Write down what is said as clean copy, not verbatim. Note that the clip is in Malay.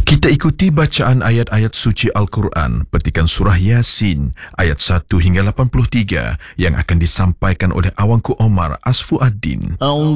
Kita ikuti bacaan ayat-ayat suci Al-Quran petikan surah Yasin ayat 1 hingga 83 yang akan disampaikan oleh Awangku Omar Asfuaddin.